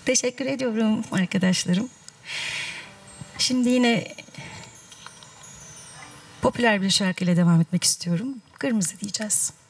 Teşekkür ediyorum arkadaşlarım. Şimdi yine popüler bir şarkıyla devam etmek istiyorum. Kırmızı diyeceğiz.